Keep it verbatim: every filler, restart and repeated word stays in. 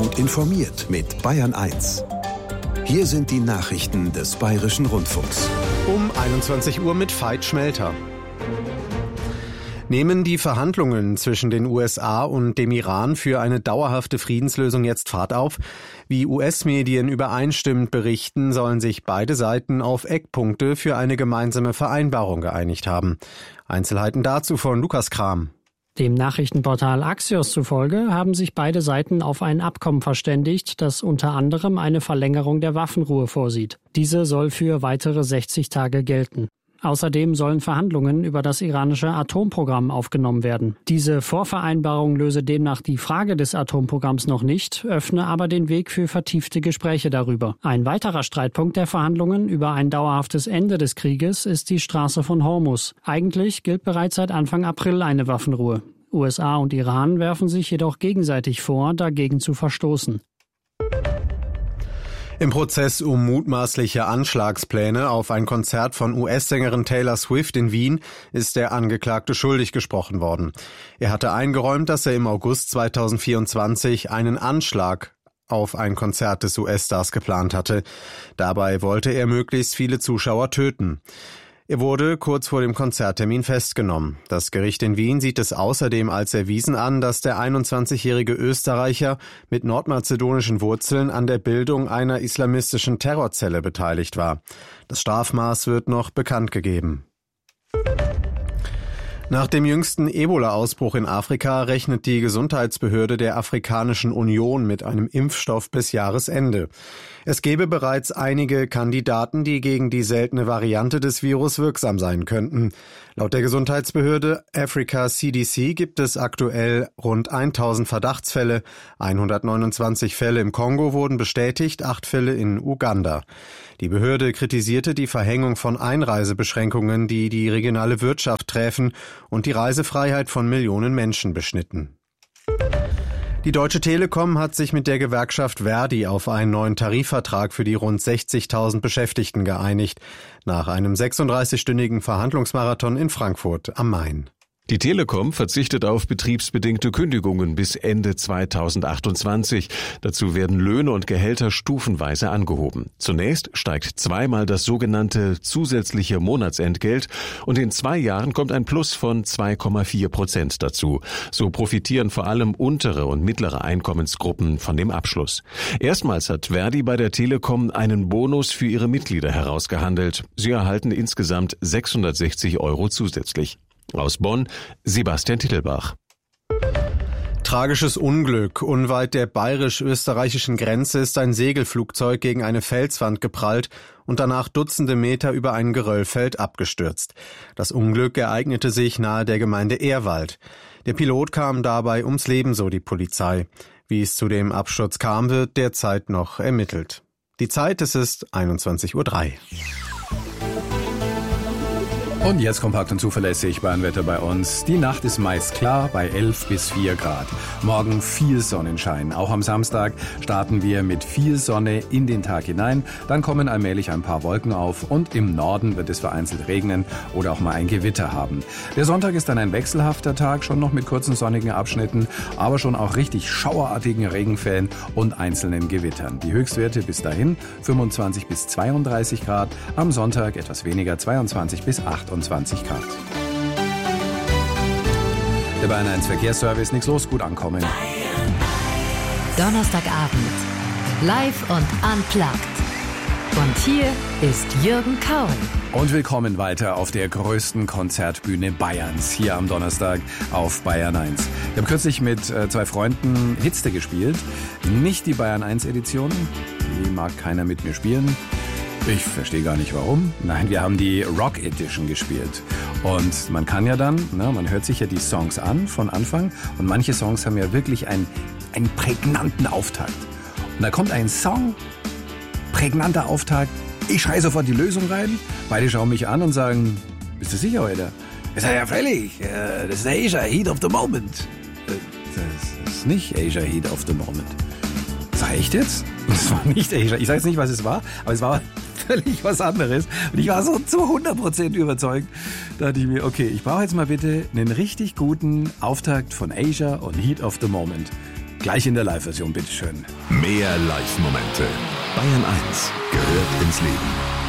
Gut informiert mit Bayern eins. Hier sind die Nachrichten des Bayerischen Rundfunks. Um einundzwanzig Uhr mit Veit Schmelter. Nehmen die Verhandlungen zwischen den U S A und dem Iran für eine dauerhafte Friedenslösung jetzt Fahrt auf? Wie U S-Medien übereinstimmend berichten, sollen sich beide Seiten auf Eckpunkte für eine gemeinsame Vereinbarung geeinigt haben. Einzelheiten dazu von Lukas Kram. Dem Nachrichtenportal Axios zufolge haben sich beide Seiten auf ein Abkommen verständigt, das unter anderem eine Verlängerung der Waffenruhe vorsieht. Diese soll für weitere sechzig Tage gelten. Außerdem sollen Verhandlungen über das iranische Atomprogramm aufgenommen werden. Diese Vorvereinbarung löse demnach die Frage des Atomprogramms noch nicht, öffne aber den Weg für vertiefte Gespräche darüber. Ein weiterer Streitpunkt der Verhandlungen über ein dauerhaftes Ende des Krieges ist die Straße von Hormuz. Eigentlich gilt bereits seit Anfang April eine Waffenruhe. U S A und Iran werfen sich jedoch gegenseitig vor, dagegen zu verstoßen. Im Prozess um mutmaßliche Anschlagspläne auf ein Konzert von U S-Sängerin Taylor Swift in Wien ist der Angeklagte schuldig gesprochen worden. Er hatte eingeräumt, dass er im August zweitausendvierundzwanzig einen Anschlag auf ein Konzert des U S-Stars geplant hatte. Dabei wollte er möglichst viele Zuschauer töten. Er wurde kurz vor dem Konzerttermin festgenommen. Das Gericht in Wien sieht es außerdem als erwiesen an, dass der einundzwanzigjährige Österreicher mit nordmazedonischen Wurzeln an der Bildung einer islamistischen Terrorzelle beteiligt war. Das Strafmaß wird noch bekannt gegeben. Nach dem jüngsten Ebola-Ausbruch in Afrika rechnet die Gesundheitsbehörde der Afrikanischen Union mit einem Impfstoff bis Jahresende. Es gäbe bereits einige Kandidaten, die gegen die seltene Variante des Virus wirksam sein könnten. Laut der Gesundheitsbehörde Africa C D C gibt es aktuell rund tausend Verdachtsfälle. hundertneunundzwanzig Fälle im Kongo wurden bestätigt, acht Fälle in Uganda. Die Behörde kritisierte die Verhängung von Einreisebeschränkungen, die die regionale Wirtschaft träfen und die Reisefreiheit von Millionen Menschen beschnitten. Die Deutsche Telekom hat sich mit der Gewerkschaft Verdi auf einen neuen Tarifvertrag für die rund sechzigtausend Beschäftigten geeinigt, nach einem sechsunddreißigstündigen Verhandlungsmarathon in Frankfurt am Main. Die Telekom verzichtet auf betriebsbedingte Kündigungen bis Ende zweitausendachtundzwanzig. Dazu werden Löhne und Gehälter stufenweise angehoben. Zunächst steigt zweimal das sogenannte zusätzliche Monatsentgelt und in zwei Jahren kommt ein Plus von zwei Komma vier Prozent dazu. So profitieren vor allem untere und mittlere Einkommensgruppen von dem Abschluss. Erstmals hat Verdi bei der Telekom einen Bonus für ihre Mitglieder herausgehandelt. Sie erhalten insgesamt sechshundertsechzig Euro zusätzlich. Aus Bonn, Sebastian Tittelbach. Tragisches Unglück. Unweit der bayerisch-österreichischen Grenze ist ein Segelflugzeug gegen eine Felswand geprallt und danach Dutzende Meter über ein Geröllfeld abgestürzt. Das Unglück ereignete sich nahe der Gemeinde Ehrwald. Der Pilot kam dabei ums Leben, so die Polizei. Wie es zu dem Absturz kam, wird derzeit noch ermittelt. Die Zeit, es ist einundzwanzig Uhr drei. Und jetzt kompakt und zuverlässig Bayernwetter bei uns. Die Nacht ist meist klar bei elf bis vier Grad. Morgen viel Sonnenschein. Auch am Samstag starten wir mit viel Sonne in den Tag hinein. Dann kommen allmählich ein paar Wolken auf und im Norden wird es vereinzelt regnen oder auch mal ein Gewitter haben. Der Sonntag ist dann ein wechselhafter Tag, schon noch mit kurzen sonnigen Abschnitten, aber schon auch richtig schauerartigen Regenfällen und einzelnen Gewittern. Die Höchstwerte bis dahin fünfundzwanzig bis zweiunddreißig Grad. Am Sonntag etwas weniger, zweiundzwanzig bis achtundzwanzig Grad. Der Bayern eins Verkehrsservice, nichts los, gut ankommen. Donnerstagabend, live und unplugged. Und hier ist Jürgen Kauen. Und willkommen weiter auf der größten Konzertbühne Bayerns, hier am Donnerstag auf Bayern eins. Ich habe kürzlich mit äh, zwei Freunden Hitzte gespielt. Nicht die Bayern eins Edition, die mag keiner mit mir spielen. Ich verstehe gar nicht warum. Nein, wir haben die Rock Edition gespielt. Und man kann ja dann, ne, man hört sich ja die Songs an von Anfang. Und manche Songs haben ja wirklich einen, einen prägnanten Auftakt. Und da kommt ein Song, prägnanter Auftakt. Ich schreie sofort die Lösung rein. Beide schauen mich an und sagen, bist du sicher, oder? Ich sage, ja, freilich. Das ist Asia, Heat of the Moment. Das ist nicht Asia, Heat of the Moment. Sag ich jetzt? Das war nicht Asia. Ich sage jetzt nicht, was es war, aber es war völlig was anderes. Und ich war so zu hundert Prozent überzeugt. Da dachte ich mir, okay, ich brauche jetzt mal bitte einen richtig guten Auftakt von Asia und Heat of the Moment. Gleich in der Live-Version, bitteschön. Mehr Live-Momente. Bayern eins gehört ins Leben.